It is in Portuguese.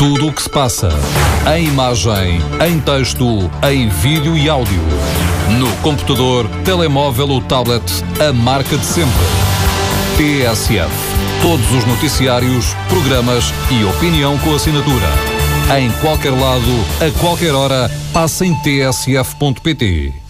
Tudo o que se passa, em imagem, em texto, em vídeo e áudio. No computador, telemóvel ou tablet, a marca de sempre. TSF. Todos os noticiários, programas e opinião com assinatura. Em qualquer lado, a qualquer hora, passa em tsf.pt.